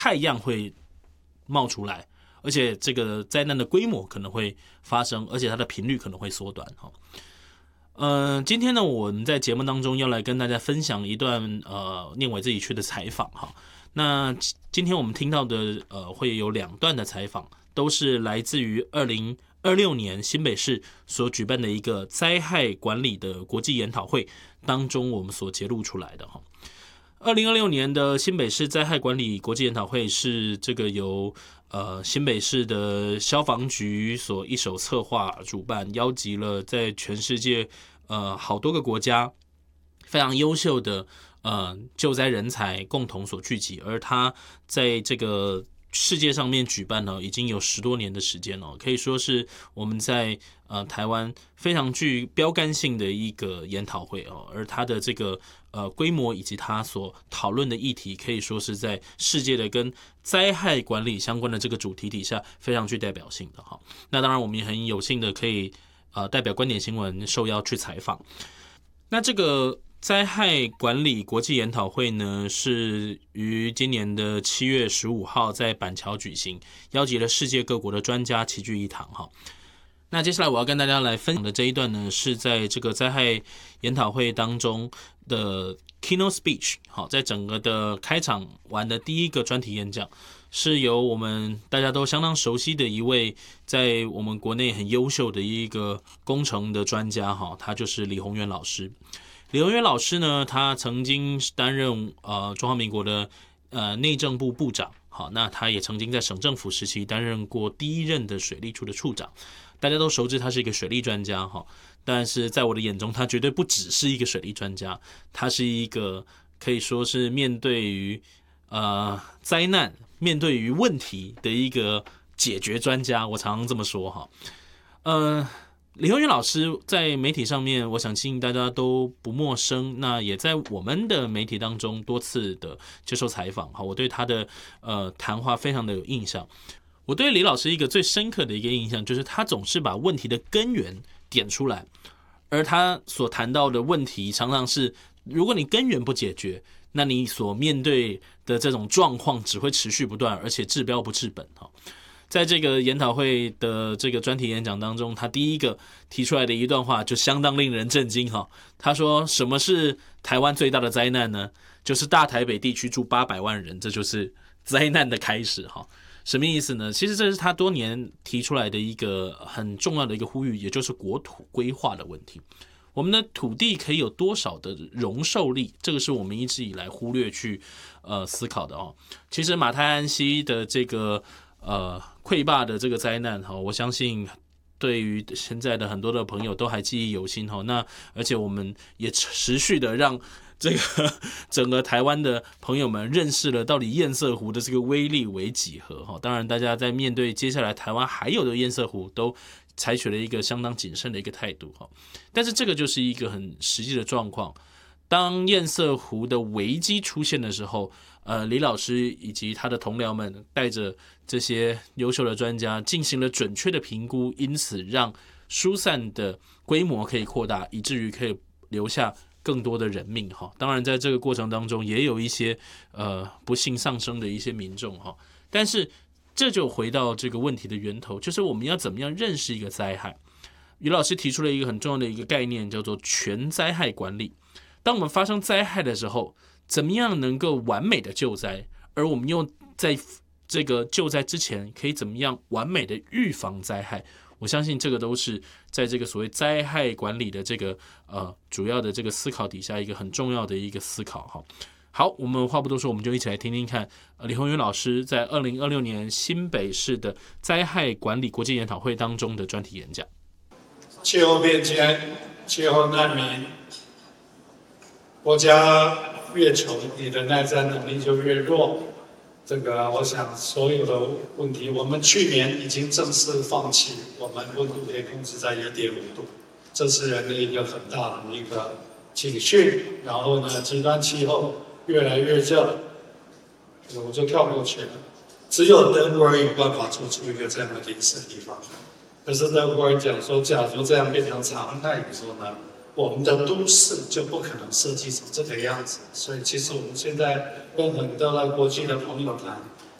太阳会冒出来，而且这个灾难的规模可能会发生，而且它的频率可能会缩短哈。今天呢，我们在节目当中要来跟大家分享一段念伟自己去的采访哈。那今天我们听到的会有2段的采访，都是来自于2026年新北市所举办的一个灾害管理的国际研讨会当中我们所揭露出来的哈。2026年的新北市灾害管理国际研讨会是这个由新北市的消防局所一手策划主办，邀集了在全世界好多个国家非常优秀的救灾人才共同所聚集，而他在这个世界上面举办呢，已经有10多年的时间了，可以说是我们在台湾非常具标杆性的一个研讨会哦。而它的这个规模以及它所讨论的议题，可以说是在世界的跟灾害管理相关的这个主题底下非常具代表性的哈。那当然，我们也很有幸的可以代表观点新闻受邀去采访。那这个灾害管理国际研讨会呢，是于今年的7月15号在板桥举行，邀集了世界各国的专家齐聚一堂哈。那接下来我要跟大家来分享的这一段呢，是在这个灾害研讨会当中的 keynote speech， 好，在整个的开场完的第一个专题演讲，是由我们大家都相当熟悉的一位在我们国内很优秀的一个工程的专家哈，他就是李宏源老师。李宏源老师呢，他曾经担任中华民国的内政部部长，好，那他也曾经在省政府时期担任过第1任的水利处的处长。大家都熟知他是一个水利专家哈，但是在我的眼中，他绝对不只是一个水利专家，他是一个可以说是面对于灾难、面对于问题的一个解决专家。我常常这么说哈。李宏源老师在媒体上面，我相信大家都不陌生，那也在我们的媒体当中多次的接受采访哈。我对他的谈话非常的有印象。我对李老师一个最深刻的一个印象，就是他总是把问题的根源点出来，而他所谈到的问题常常是，如果你根源不解决，那你所面对的这种状况只会持续不断，而且治标不治本。在这个研讨会的这个专题演讲当中，他第一个提出来的一段话就相当令人震惊哈。他说：“什么是台湾最大的灾难呢？就是大台北地区住800万人，这就是灾难的开始哈。”什么意思呢？其实这是他多年提出来的一个很重要的一个呼吁，也就是国土规划的问题。我们的土地可以有多少的容受力，这个是我们一直以来忽略去思考的哦。其实马太安溪的这个溃坝的这个灾难哈，我相信对于现在的很多的朋友都还记忆犹新哈。那而且我们也持续的让这个整个台湾的朋友们认识了到底堰塞湖的这个威力为几何哈。当然，大家在面对接下来台湾还有的堰塞湖，都采取了一个相当谨慎的一个态度哈。但是这个就是一个很实际的状况。当堰塞湖的危机出现的时候，李老师以及他的同僚们带着这些优秀的专家进行了准确的评估，因此让疏散的规模可以扩大，以至于可以留下更多的人命哈。当然，在这个过程当中，也有一些不幸丧生的一些民众哈。但是这就回到这个问题的源头，就是我们要怎么样认识一个灾害。于老师提出了一个很重要的一个概念，叫做全灾害管理。当我们发生灾害的时候，怎么样能够完美的救灾，而我们又在这个救灾之前可以怎么样完美的预防灾害，我相信这个都是在这个所谓灾害管理的这个主要的这个思考底下一个很重要的一个思考哈。好，我们话不多说，我们就一起来听听看李宏源老师在2026年新北市的灾害管理国际研讨会当中的专题演讲。 气候变迁、气候难民，国家越穷，你的耐灾能力就越弱。这个，我想所有的问题，我们去年已经正式放弃，我们温度可以控制在1.5度，这是人的一个很大的一个警讯。然后呢，极端气候越来越热，我就跳过去了。只有德国人有办法做出一个这样的临时地方。可是德国人讲说，假如这样变成常态以后呢，我们的都市就不可能设计成这个样子。所以其实我们现在跟很多的国际的朋友谈，